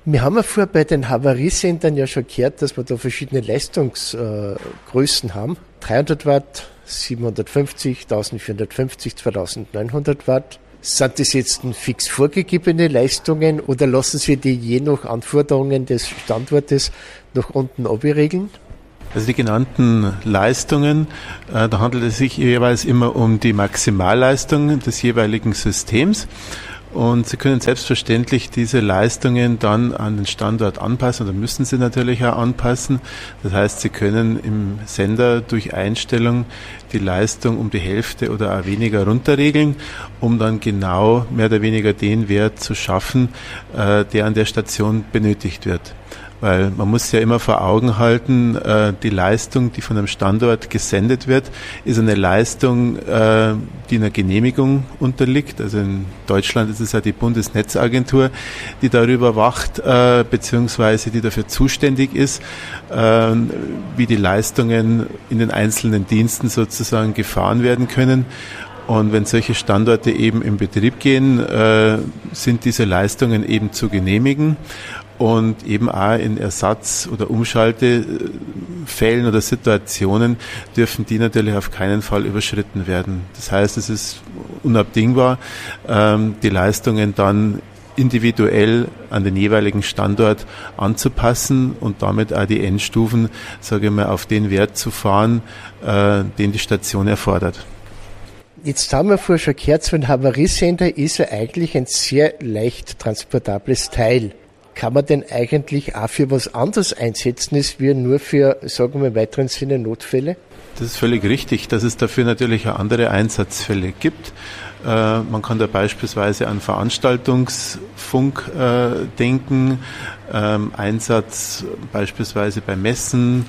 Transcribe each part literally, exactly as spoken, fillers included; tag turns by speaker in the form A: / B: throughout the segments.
A: Wir haben ja vorher bei den Havariesendern ja schon gehört, dass wir da verschiedene Leistungsgrößen äh, haben. dreihundert Watt, siebenhundertfünfzig, eintausendvierhundertfünfzig, zweitausendneunhundert Watt. Sind das jetzt fix vorgegebene Leistungen oder lassen Sie die je nach Anforderungen des Standortes nach unten abregeln?
B: Also die genannten Leistungen, äh, da handelt es sich jeweils immer um die Maximalleistung des jeweiligen Systems. Und Sie können selbstverständlich diese Leistungen dann an den Standort anpassen oder müssen sie natürlich auch anpassen. Das heißt, Sie können im Sender durch Einstellung die Leistung um die Hälfte oder auch weniger runterregeln, um dann genau mehr oder weniger den Wert zu schaffen, äh, der an der Station benötigt wird. Weil man muss ja immer vor Augen halten, äh, die Leistung, die von einem Standort gesendet wird, ist eine Leistung, äh, die einer Genehmigung unterliegt. Also in Deutschland ist es ja die Bundesnetzagentur, die darüber wacht, äh, beziehungsweise die dafür zuständig ist, äh, wie die Leistungen in den einzelnen Diensten sozusagen gefahren werden können. Und wenn solche Standorte eben in Betrieb gehen, äh, sind diese Leistungen eben zu genehmigen. Und eben auch in Ersatz- oder Umschaltefällen oder Situationen dürfen die natürlich auf keinen Fall überschritten werden. Das heißt, es ist unabdingbar, die Leistungen dann individuell an den jeweiligen Standort anzupassen und damit auch die Endstufen, sage ich mal, auf den Wert zu fahren, den die Station erfordert.
A: Jetzt haben wir vorher schon gehört, so ein Havariesender ist ja eigentlich ein sehr leicht transportables Teil. Kann man denn eigentlich auch für was anderes einsetzen, als wir nur für, sagen wir im weiteren Sinne, Notfälle?
B: Das ist völlig richtig, dass es dafür natürlich auch andere Einsatzfälle gibt. Äh, man kann da beispielsweise an Veranstaltungsfunk äh, denken, ähm, Einsatz beispielsweise bei Messen,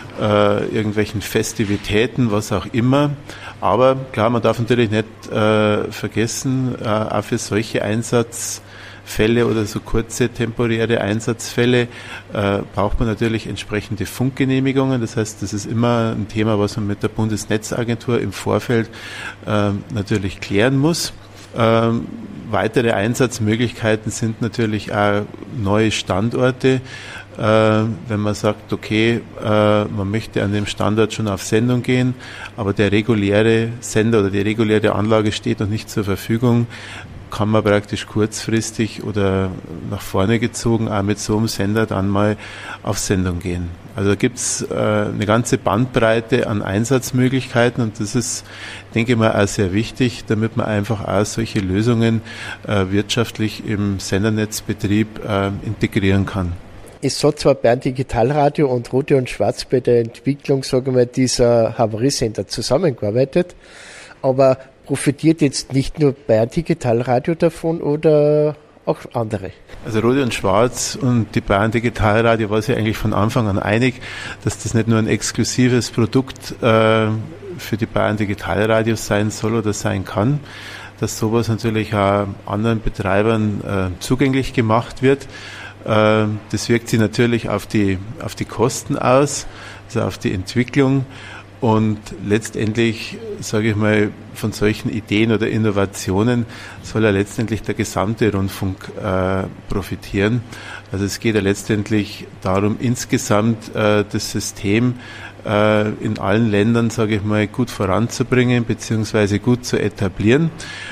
B: äh, irgendwelchen Festivitäten, was auch immer. Aber klar, man darf natürlich nicht äh, vergessen, äh, auch für solche Einsatz Fälle oder so kurze temporäre Einsatzfälle äh, braucht man natürlich entsprechende Funkgenehmigungen. Das heißt, das ist immer ein Thema, was man mit der Bundesnetzagentur im Vorfeld äh, natürlich klären muss. Ähm, weitere Einsatzmöglichkeiten sind natürlich auch neue Standorte. Äh, wenn man sagt, okay, äh, man möchte an dem Standort schon auf Sendung gehen, aber der reguläre Sender oder die reguläre Anlage steht noch nicht zur Verfügung, kann man praktisch kurzfristig oder nach vorne gezogen auch mit so einem Sender dann mal auf Sendung gehen. Also da gibt's äh, eine ganze Bandbreite an Einsatzmöglichkeiten und das ist, denke ich mal, auch sehr wichtig, damit man einfach auch solche Lösungen äh, wirtschaftlich im Sendernetzbetrieb äh, integrieren kann.
A: Es hat zwar Bayern Digitalradio und Rote und Schwarz bei der Entwicklung, sagen wir, dieser Havariesender zusammengearbeitet, aber profitiert jetzt nicht nur Bayern Digitalradio davon oder auch andere?
B: Also Rote und Schwarz und die Bayern Digitalradio war sich eigentlich von Anfang an einig, dass das nicht nur ein exklusives Produkt äh, für die Bayern Digitalradios sein soll oder sein kann, dass sowas natürlich auch anderen Betreibern äh, zugänglich gemacht wird. Äh, das wirkt sich natürlich auf die, auf die Kosten aus, also auf die Entwicklung. Und letztendlich, sage ich mal, von solchen Ideen oder Innovationen soll ja letztendlich der gesamte Rundfunk äh, profitieren. Also es geht ja letztendlich darum, insgesamt äh, das System äh, in allen Ländern, sage ich mal, gut voranzubringen beziehungsweise gut zu etablieren.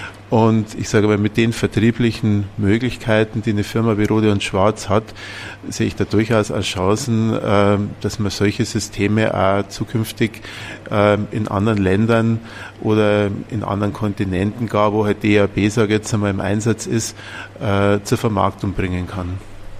B: Und ich sage mal, mit den vertrieblichen Möglichkeiten, die eine Firma wie Rote und Schwarz hat, sehe ich da durchaus als Chancen, äh, dass man solche Systeme auch zukünftig äh, in anderen Ländern oder in anderen Kontinenten, gar wo halt D A B, sage ich jetzt einmal, im Einsatz ist, äh, zur Vermarktung bringen kann.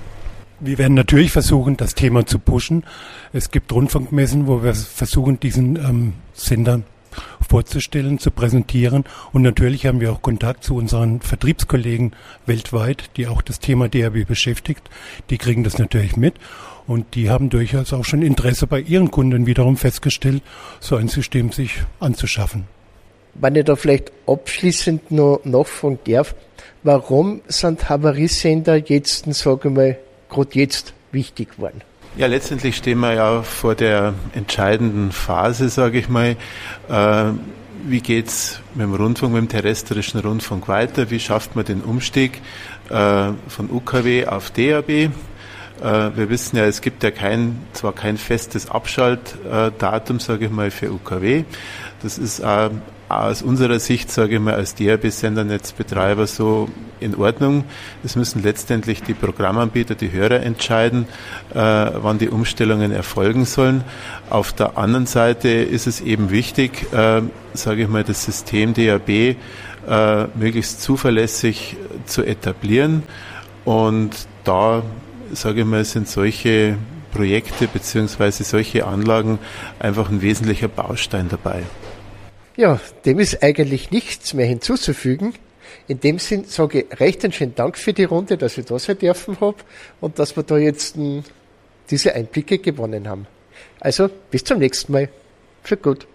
C: Wir werden natürlich versuchen, das Thema zu pushen. Es gibt Rundfunkmessen, wo wir versuchen, diesen ähm, Sendern vorzustellen, zu präsentieren. Und natürlich haben wir auch Kontakt zu unseren Vertriebskollegen weltweit, die auch das Thema D A B beschäftigt. Die kriegen das natürlich mit und die haben durchaus auch schon Interesse bei ihren Kunden wiederum festgestellt, so ein System sich anzuschaffen.
A: Wenn ich da vielleicht abschließend noch nachfragen darf, warum sind Havariesender jetzt, sage ich mal, gerade jetzt wichtig geworden?
B: Ja, letztendlich stehen wir ja vor der entscheidenden Phase, sage ich mal. Äh, wie geht's mit dem Rundfunk, mit dem terrestrischen Rundfunk weiter? Wie schafft man den Umstieg äh, von U K W auf D A B? Wir wissen ja, es gibt ja kein, zwar kein festes Abschaltdatum, sage ich mal, für U K W. Das ist auch aus unserer Sicht, sage ich mal, als D A B-Sendernetzbetreiber so in Ordnung. Es müssen letztendlich die Programmanbieter, die Hörer entscheiden, äh, wann die Umstellungen erfolgen sollen. Auf der anderen Seite ist es eben wichtig, äh, sage ich mal, das System D A B äh, möglichst zuverlässig zu etablieren. Und da, sage ich mal, sind solche Projekte beziehungsweise solche Anlagen einfach ein wesentlicher Baustein dabei.
A: Ja, dem ist eigentlich nichts mehr hinzuzufügen. In dem Sinn sage ich recht einen schönen Dank für die Runde, dass ich da sein dürfen habe und dass wir da jetzt m, diese Einblicke gewonnen haben. Also bis zum nächsten Mal. Für gut.